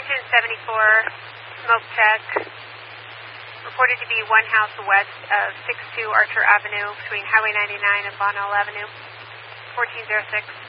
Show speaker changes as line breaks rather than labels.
Engine 74, smoke check. Reported to be one house west of 62 Archer Avenue between Highway 99 and Bonnell Avenue. 1406.